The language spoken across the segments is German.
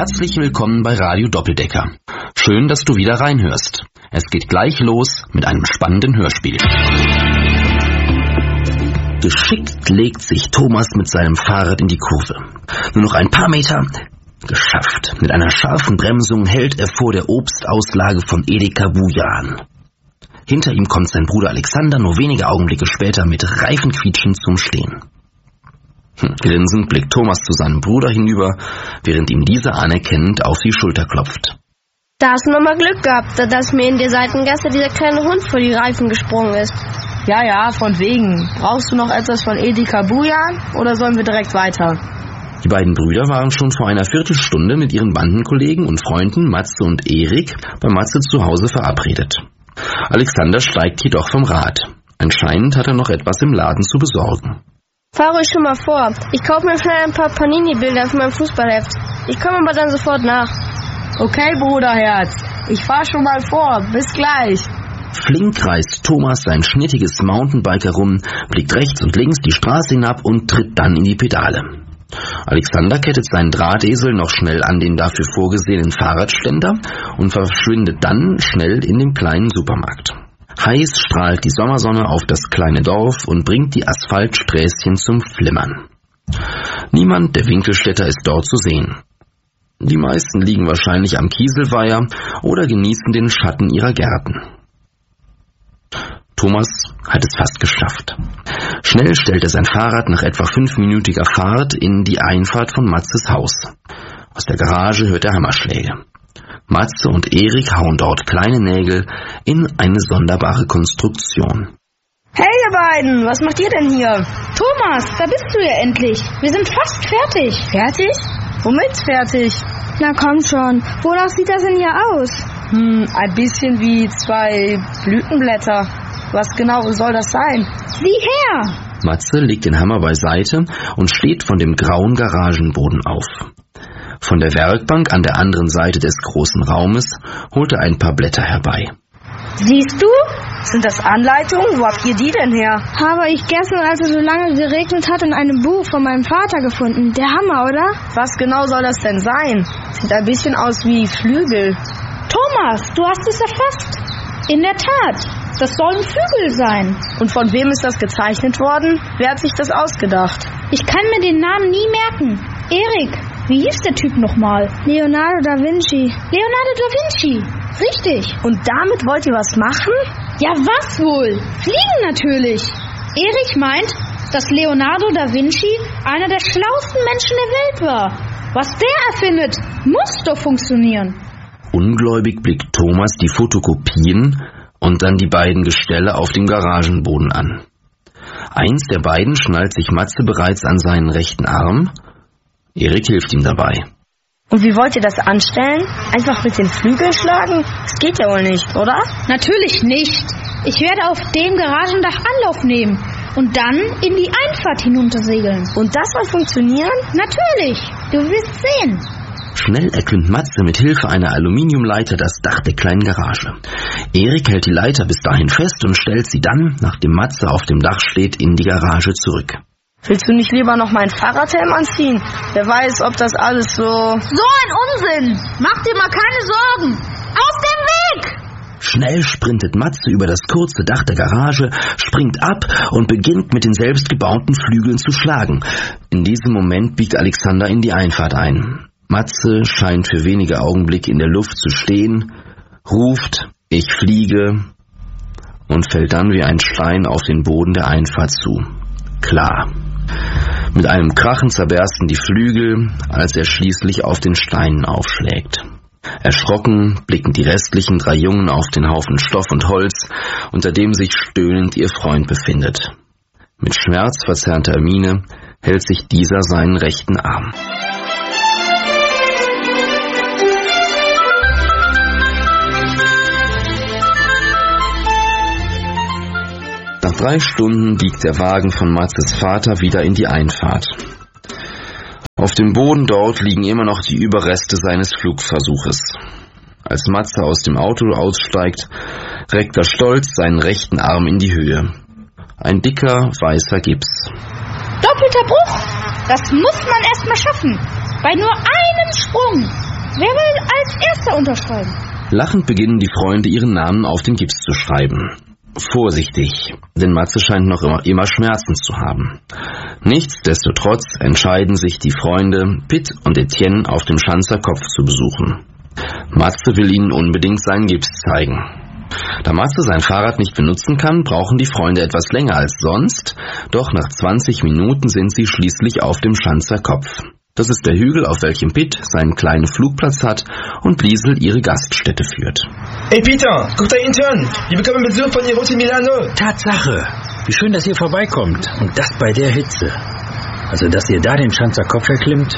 Herzlich willkommen bei Radio Doppeldecker. Schön, dass du wieder reinhörst. Es geht gleich los mit einem spannenden Hörspiel. Geschickt legt sich Thomas mit seinem Fahrrad in die Kurve. Nur noch ein paar Meter. Geschafft. Mit einer scharfen Bremsung hält er vor der Obstauslage von Edeka Bujan. Hinter ihm kommt sein Bruder Alexander nur wenige Augenblicke später mit Reifenquietschen zum Stehen. Grinsend blickt Thomas zu seinem Bruder hinüber, während ihm dieser anerkennend auf die Schulter klopft. Da hast du nochmal Glück gehabt, dass mir in der Seitengasse dieser kleine Hund vor die Reifen gesprungen ist. Ja, von wegen. Brauchst du noch etwas von Edeka Bujan oder sollen wir direkt weiter? Die beiden Brüder waren schon vor einer Viertelstunde mit ihren Bandenkollegen und Freunden Matze und Erik bei Matze zu Hause verabredet. Alexander steigt jedoch vom Rad. Anscheinend hat er noch etwas im Laden zu besorgen. Fahr ruhig schon mal vor. Ich kaufe mir schnell ein paar Panini-Bilder für mein Fußballheft. Ich komme aber dann sofort nach. Okay, Bruderherz. Ich fahr schon mal vor. Bis gleich. Flink reißt Thomas sein schnittiges Mountainbike herum, blickt rechts und links die Straße hinab und tritt dann in die Pedale. Alexander kettet seinen Drahtesel noch schnell an den dafür vorgesehenen Fahrradständer und verschwindet dann schnell in dem kleinen Supermarkt. Heiß strahlt die Sommersonne auf das kleine Dorf und bringt die Asphaltsträßchen zum Flimmern. Niemand der Winkelstädter ist dort zu sehen. Die meisten liegen wahrscheinlich am Kieselweiher oder genießen den Schatten ihrer Gärten. Thomas hat es fast geschafft. Schnell stellt er sein Fahrrad nach etwa 5-minütiger Fahrt in die Einfahrt von Matzes Haus. Aus der Garage hört er Hammerschläge. Matze und Erik hauen dort kleine Nägel in eine sonderbare Konstruktion. Hey ihr beiden, was macht ihr denn hier? Thomas, da bist du ja endlich. Wir sind fast fertig. Fertig? Womit fertig? Na komm schon, wonach sieht das denn hier aus? Ein bisschen wie 2 Blütenblätter. Was genau soll das sein? Sieh her! Matze legt den Hammer beiseite und steht von dem grauen Garagenboden auf. Von der Werkbank an der anderen Seite des großen Raumes holt er ein paar Blätter herbei. Siehst du? Sind das Anleitungen? Wo habt ihr die denn her? Habe ich gestern, als es so lange geregnet hat, in einem Buch von meinem Vater gefunden. Der Hammer, oder? Was genau soll das denn sein? Sieht ein bisschen aus wie Flügel. Thomas, du hast es erfasst. In der Tat, das sollen Flügel sein. Und von wem ist das gezeichnet worden? Wer hat sich das ausgedacht? Ich kann mir den Namen nie merken. Erik, wie hieß der Typ nochmal? Leonardo da Vinci. Leonardo da Vinci, richtig. Und damit wollt ihr was machen? Ja, was wohl? Fliegen natürlich. Erik meint, dass Leonardo da Vinci einer der schlauesten Menschen der Welt war. Was der erfindet, muss doch funktionieren. Ungläubig blickt Thomas die Fotokopien und dann die beiden Gestelle auf dem Garagenboden an. Eins der beiden schnallt sich Matze bereits an seinen rechten Arm. Erik hilft ihm dabei. Und wie wollt ihr das anstellen? Einfach mit den Flügeln schlagen? Das geht ja wohl nicht, oder? Natürlich nicht. Ich werde auf dem Garagendach Anlauf nehmen und dann in die Einfahrt hinuntersegeln. Und das soll funktionieren? Natürlich. Du wirst sehen. Schnell erklimmt Matze mit Hilfe einer Aluminiumleiter das Dach der kleinen Garage. Erik hält die Leiter bis dahin fest und stellt sie dann, nachdem Matze auf dem Dach steht, in die Garage zurück. Willst du nicht lieber noch meinen Fahrradhelm anziehen? Wer weiß, ob das alles so... So ein Unsinn! Mach dir mal keine Sorgen! Aus dem Weg! Schnell sprintet Matze über das kurze Dach der Garage, springt ab und beginnt mit den selbstgebauten Flügeln zu schlagen. In diesem Moment biegt Alexander in die Einfahrt ein. Matze scheint für wenige Augenblicke in der Luft zu stehen, ruft, ich fliege und fällt dann wie ein Stein auf den Boden der Einfahrt zu. Klar. Mit einem Krachen zerbersten die Flügel, als er schließlich auf den Steinen aufschlägt. Erschrocken blicken die restlichen 3 Jungen auf den Haufen Stoff und Holz, unter dem sich stöhnend ihr Freund befindet. Mit schmerzverzerrter Miene hält sich dieser seinen rechten Arm. Nach 3 Stunden biegt der Wagen von Matzes Vater wieder in die Einfahrt. Auf dem Boden dort liegen immer noch die Überreste seines Flugversuches. Als Matze aus dem Auto aussteigt, reckt er stolz seinen rechten Arm in die Höhe. Ein dicker, weißer Gips. Doppelter Bruch, das muss man erst mal schaffen. Bei nur einem Sprung. Wer will als Erster unterschreiben? Lachend beginnen die Freunde, ihren Namen auf den Gips zu schreiben. Vorsichtig, denn Matze scheint noch immer Schmerzen zu haben. Nichtsdestotrotz entscheiden sich die Freunde, Pitt und Etienne auf dem Schanzer Kopf zu besuchen. Matze will ihnen unbedingt seinen Gips zeigen. Da Matze sein Fahrrad nicht benutzen kann, brauchen die Freunde etwas länger als sonst, doch nach 20 Minuten sind sie schließlich auf dem Schanzer Kopf. Das ist der Hügel, auf welchem Pitt seinen kleinen Flugplatz hat und Liesel ihre Gaststätte führt. Hey Peter, guck da hinten an! Wir bekommen Besuch von die Route Milano! Tatsache! Wie schön, dass ihr vorbeikommt. Und das bei der Hitze. Also, dass ihr da den Schanzer Kopf erklimmt.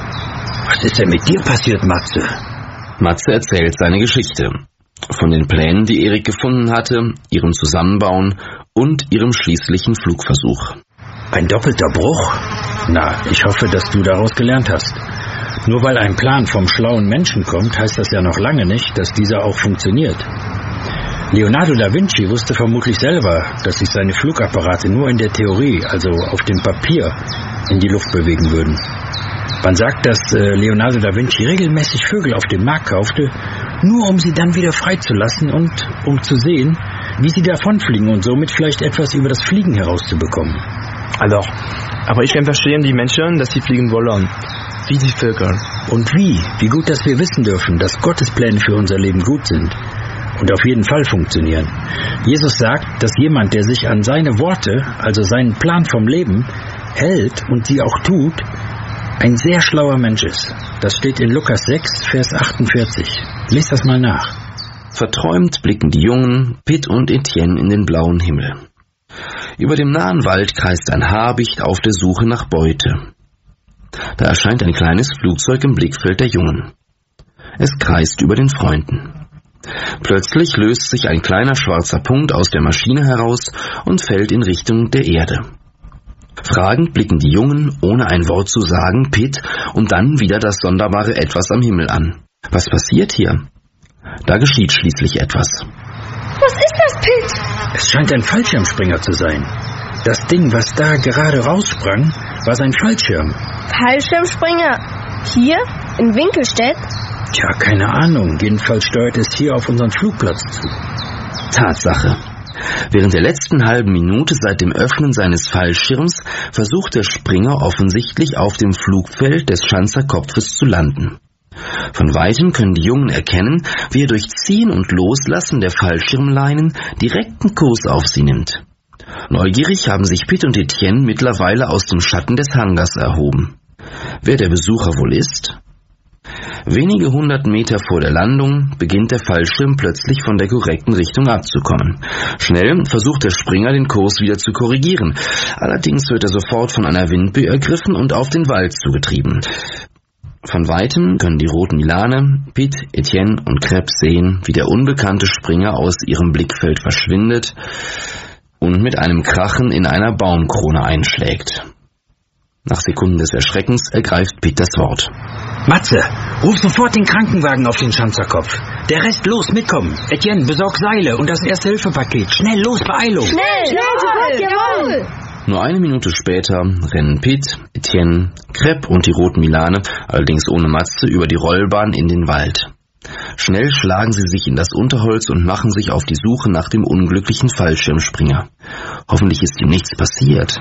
Was ist denn mit dir passiert, Matze? Matze erzählt seine Geschichte. Von den Plänen, die Erik gefunden hatte, ihrem Zusammenbauen und ihrem schließlichen Flugversuch. Ein doppelter Bruch? Na, ich hoffe, dass du daraus gelernt hast. Nur weil ein Plan vom schlauen Menschen kommt, heißt das ja noch lange nicht, dass dieser auch funktioniert. Leonardo da Vinci wusste vermutlich selber, dass sich seine Flugapparate nur in der Theorie, also auf dem Papier, in die Luft bewegen würden. Man sagt, dass Leonardo da Vinci regelmäßig Vögel auf dem Markt kaufte, nur um sie dann wieder freizulassen und um zu sehen, wie sie davonfliegen und somit vielleicht etwas über das Fliegen herauszubekommen. Alors, aber ich kann verstehen die Menschen, dass sie fliegen wollen. Wie die Vögel. Und wie? Wie gut, dass wir wissen dürfen, dass Gottes Pläne für unser Leben gut sind und auf jeden Fall funktionieren. Jesus sagt, dass jemand, der sich an seine Worte, also seinen Plan vom Leben, hält und sie auch tut, ein sehr schlauer Mensch ist. Das steht in Lukas 6, Vers 48. Lies das mal nach. Verträumt blicken die Jungen, Pitt und Etienne, in den blauen Himmel. Über dem nahen Wald kreist ein Habicht auf der Suche nach Beute. Da erscheint ein kleines Flugzeug im Blickfeld der Jungen. Es kreist über den Freunden. Plötzlich löst sich ein kleiner schwarzer Punkt aus der Maschine heraus und fällt in Richtung der Erde. Fragend blicken die Jungen, ohne ein Wort zu sagen, Pitt und dann wieder das sonderbare Etwas am Himmel an. Was passiert hier? Da geschieht schließlich etwas. Was ist das, Pitt? Es scheint ein Fallschirmspringer zu sein. Das Ding, was da gerade raussprang, war sein Fallschirm. Fallschirmspringer? Hier? In Winkelstedt? Tja, keine Ahnung. Jedenfalls steuert es hier auf unseren Flugplatz zu. Tatsache. Während der letzten halben Minute seit dem Öffnen seines Fallschirms versucht der Springer offensichtlich auf dem Flugfeld des Schanzer Kopfes zu landen. Von Weitem können die Jungen erkennen, wie er durch Ziehen und Loslassen der Fallschirmleinen direkten Kurs auf sie nimmt. Neugierig haben sich Pitt und Etienne mittlerweile aus dem Schatten des Hangars erhoben. Wer der Besucher wohl ist? Wenige 100 Meter vor der Landung beginnt der Fallschirm plötzlich von der korrekten Richtung abzukommen. Schnell versucht der Springer, den Kurs wieder zu korrigieren. Allerdings wird er sofort von einer Windböe ergriffen und auf den Wald zugetrieben. Von Weitem können die roten Milane, Pitt, Etienne und Krebs sehen, wie der unbekannte Springer aus ihrem Blickfeld verschwindet und mit einem Krachen in einer Baumkrone einschlägt. Nach Sekunden des Erschreckens ergreift Pitt das Wort. Matze, ruf sofort den Krankenwagen auf den Schanzerkopf. Der Rest, los, mitkommen. Etienne, besorg Seile und das Erste-Hilfe-Paket. Schnell, los, Beeilung. Schnell, sofort, jawohl! Nur eine Minute später rennen Pitt, Etienne, Krebs und die roten Milane, allerdings ohne Matze, über die Rollbahn in den Wald. Schnell schlagen sie sich in das Unterholz und machen sich auf die Suche nach dem unglücklichen Fallschirmspringer. Hoffentlich ist ihm nichts passiert.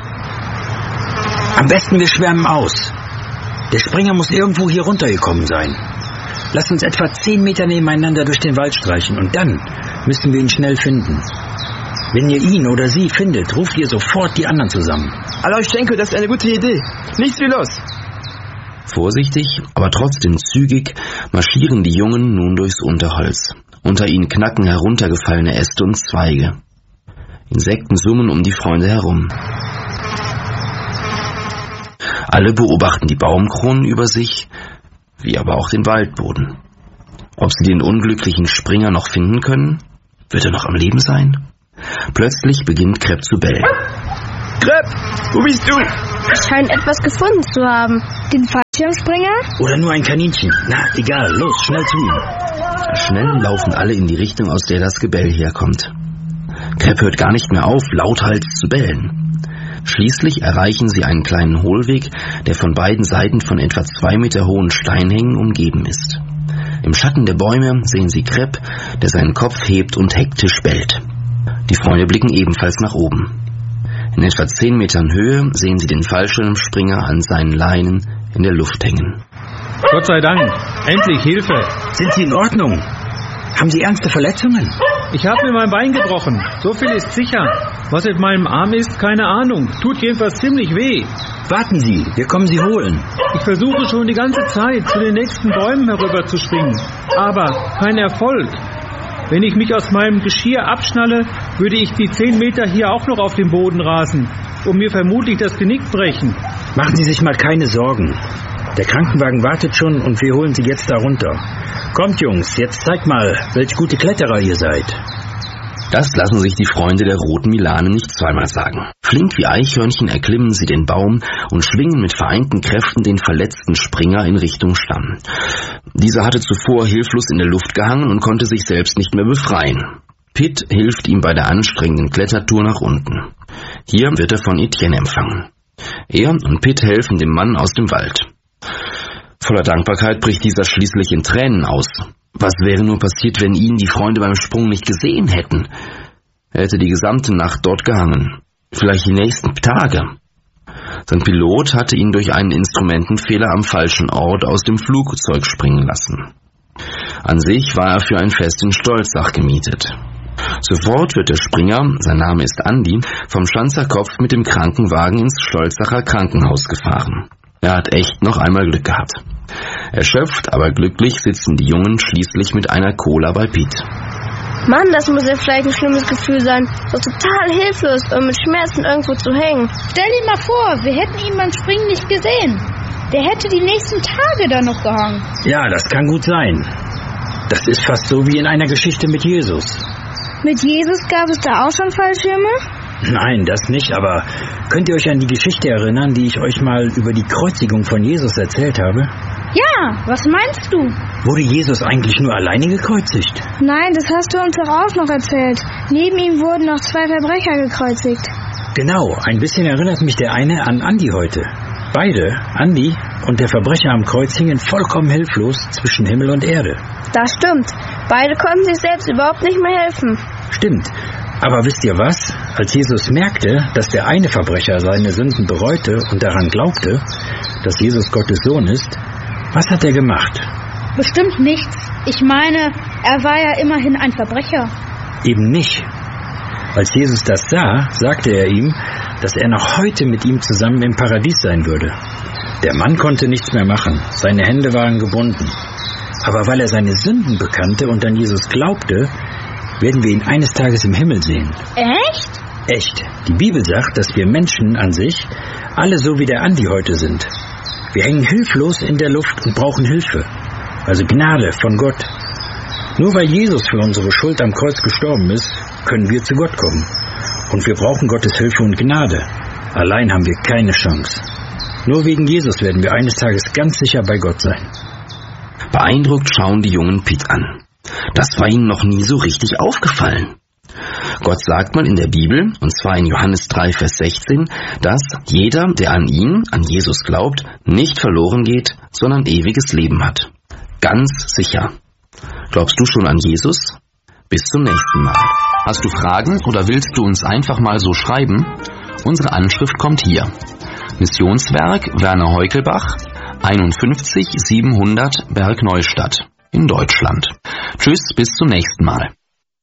Am besten wir schwärmen aus. Der Springer muss irgendwo hier runtergekommen sein. Lass uns etwa 10 Meter nebeneinander durch den Wald streichen und dann müssen wir ihn schnell finden. Wenn ihr ihn oder sie findet, ruft ihr sofort die anderen zusammen. Alors, ich denke, das ist eine gute Idee. Nichts wie los. Vorsichtig, aber trotzdem zügig marschieren die Jungen nun durchs Unterholz. Unter ihnen knacken heruntergefallene Äste und Zweige. Insekten summen um die Freunde herum. Alle beobachten die Baumkronen über sich, wie aber auch den Waldboden. Ob sie den unglücklichen Springer noch finden können? Wird er noch am Leben sein? Plötzlich beginnt Krebs zu bellen. Krebs, wo bist du? Ich scheine etwas gefunden zu haben. Den Fallschirmspringer? Oder nur ein Kaninchen. Na, egal, los, schnell zu ihm. Schnell laufen alle in die Richtung, aus der das Gebell herkommt. Krebs hört gar nicht mehr auf, lauthals zu bellen. Schließlich erreichen sie einen kleinen Hohlweg, der von beiden Seiten von etwa 2 Meter hohen Steinhängen umgeben ist. Im Schatten der Bäume sehen sie Krepp, der seinen Kopf hebt und hektisch bellt. Die Freunde blicken ebenfalls nach oben. In etwa 10 Metern Höhe sehen sie den Fallschirmspringer an seinen Leinen in der Luft hängen. Gott sei Dank, endlich Hilfe. Sind Sie in Ordnung? Haben Sie ernste Verletzungen? Ich habe mir mein Bein gebrochen, so viel ist sicher. Was mit meinem Arm ist, keine Ahnung. Tut jedenfalls ziemlich weh. Warten Sie, wir kommen Sie holen. Ich versuche schon die ganze Zeit, zu den nächsten Bäumen herüberzuspringen. Aber kein Erfolg. Wenn ich mich aus meinem Geschirr abschnalle, würde ich die 10 Meter hier auch noch auf den Boden rasen und mir vermutlich das Genick brechen. Machen Sie sich mal keine Sorgen. Der Krankenwagen wartet schon und wir holen Sie jetzt da runter. Kommt, Jungs, jetzt zeigt mal, welch gute Kletterer ihr seid. Das lassen sich die Freunde der roten Milane nicht zweimal sagen. Flink wie Eichhörnchen erklimmen sie den Baum und schwingen mit vereinten Kräften den verletzten Springer in Richtung Stamm. Dieser hatte zuvor hilflos in der Luft gehangen und konnte sich selbst nicht mehr befreien. Pitt hilft ihm bei der anstrengenden Klettertour nach unten. Hier wird er von Etienne empfangen. Er und Pitt helfen dem Mann aus dem Wald. Voller Dankbarkeit bricht dieser schließlich in Tränen aus. Was wäre nur passiert, wenn ihn die Freunde beim Sprung nicht gesehen hätten? Er hätte die gesamte Nacht dort gehangen. Vielleicht die nächsten Tage. Sein Pilot hatte ihn durch einen Instrumentenfehler am falschen Ort aus dem Flugzeug springen lassen. An sich war er für ein Fest in Stolzach gemietet. Sofort wird der Springer, sein Name ist Andi, vom Schanzer Kopf mit dem Krankenwagen ins Stolzacher Krankenhaus gefahren. Er hat echt noch einmal Glück gehabt. Erschöpft, aber glücklich sitzen die Jungen schließlich mit einer Cola bei Piet. Mann, das muss ja vielleicht ein schlimmes Gefühl sein, so total hilflos und mit Schmerzen irgendwo zu hängen. Stell dir mal vor, wir hätten ihn beim Springen nicht gesehen. Der hätte die nächsten Tage da noch gehangen. Ja, das kann gut sein. Das ist fast so wie in einer Geschichte mit Jesus. Mit Jesus gab es da auch schon Fallschirme? Nein, das nicht, aber könnt ihr euch an die Geschichte erinnern, die ich euch mal über die Kreuzigung von Jesus erzählt habe? Ja, was meinst du? Wurde Jesus eigentlich nur alleine gekreuzigt? Nein, das hast du uns doch auch noch erzählt. Neben ihm wurden noch 2 Verbrecher gekreuzigt. Genau, ein bisschen erinnert mich der eine an Andi heute. Beide, Andi und der Verbrecher am Kreuz, hingen vollkommen hilflos zwischen Himmel und Erde. Das stimmt. Beide konnten sich selbst überhaupt nicht mehr helfen. Stimmt. Aber wisst ihr was? Als Jesus merkte, dass der eine Verbrecher seine Sünden bereute und daran glaubte, dass Jesus Gottes Sohn ist, was hat er gemacht? Bestimmt nichts. Ich meine, er war ja immerhin ein Verbrecher. Eben nicht. Als Jesus das sah, sagte er ihm, dass er noch heute mit ihm zusammen im Paradies sein würde. Der Mann konnte nichts mehr machen. Seine Hände waren gebunden. Aber weil er seine Sünden bekannte und an Jesus glaubte, werden wir ihn eines Tages im Himmel sehen. Echt? Echt. Die Bibel sagt, dass wir Menschen an sich alle so wie der Andi heute sind. Wir hängen hilflos in der Luft und brauchen Hilfe. Also Gnade von Gott. Nur weil Jesus für unsere Schuld am Kreuz gestorben ist, können wir zu Gott kommen. Und wir brauchen Gottes Hilfe und Gnade. Allein haben wir keine Chance. Nur wegen Jesus werden wir eines Tages ganz sicher bei Gott sein. Beeindruckt schauen die Jungen Piet an. Das war ihnen noch nie so richtig aufgefallen. Gott sagt mal in der Bibel, und zwar in Johannes 3, Vers 16, dass jeder, der an ihn, an Jesus glaubt, nicht verloren geht, sondern ewiges Leben hat. Ganz sicher. Glaubst du schon an Jesus? Bis zum nächsten Mal. Hast du Fragen oder willst du uns einfach mal so schreiben? Unsere Anschrift kommt hier. Missionswerk Werner Heukelbach, 51 700 Bergneustadt in Deutschland. Tschüss, bis zum nächsten Mal.